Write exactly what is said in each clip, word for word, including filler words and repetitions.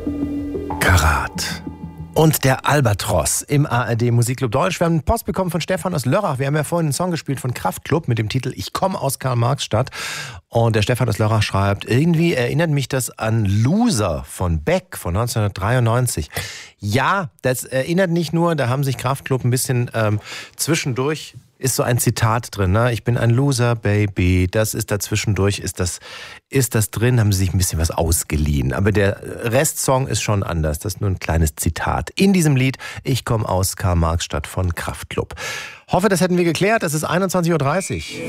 Karat. Und der Albatros im A R D Musikclub Deutsch. Wir haben Post bekommen von Stefan aus Lörrach. Wir haben ja vorhin einen Song gespielt von Kraftklub mit dem Titel Ich komme aus Karl-Marx-Stadt. Und der Stefan aus Lörrach schreibt, irgendwie erinnert mich das an Loser von Beck von neunzehnhundertdreiundneunzig. Ja, das erinnert nicht nur, da haben sich Kraftklub ein bisschen ähm, zwischendurch, ist so ein Zitat drin, ne? Ich bin ein Loser, Baby. Das ist dazwischendurch, ist das, ist das drin, haben sie sich ein bisschen was ausgeliehen. Aber der Restsong ist schon anders. Das ist nur ein kleines Zitat. In diesem Lied, Ich komme aus Karl-Marx-Stadt von Kraftklub. Hoffe, das hätten wir geklärt. Es ist einundzwanzig Uhr dreißig.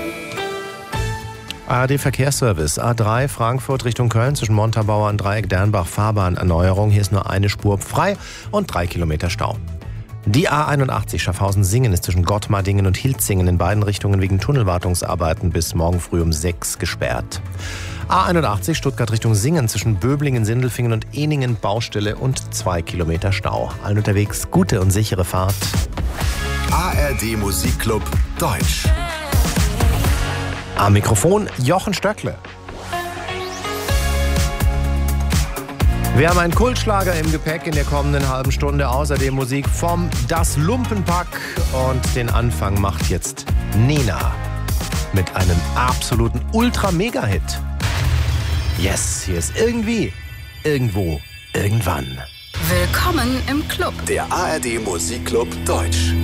A R D Verkehrsservice, A drei Frankfurt Richtung Köln zwischen Montabaur und Dreieck Dernbach, Fahrbahnerneuerung. Hier ist nur eine Spur frei und drei Kilometer Stau. Die A einundachtzig Schaffhausen-Singen ist zwischen Gottmardingen und Hilzingen in beiden Richtungen wegen Tunnelwartungsarbeiten bis morgen früh um sechs gesperrt. A einundachtzig Stuttgart Richtung Singen zwischen Böblingen, Sindelfingen und Ehningen Baustelle und zwei Kilometer Stau. Allen unterwegs gute und sichere Fahrt. A R D Musikclub Deutsch. Am Mikrofon Jochen Stöckle. Wir haben einen Kultschlager im Gepäck in der kommenden halben Stunde. Außerdem Musik vom Das Lumpenpack. Und den Anfang macht jetzt Nena mit einem absoluten Ultra-Mega-Hit. Yes, hier ist irgendwie, irgendwo, irgendwann. Willkommen im Club. Der A R D Musikclub Deutsch.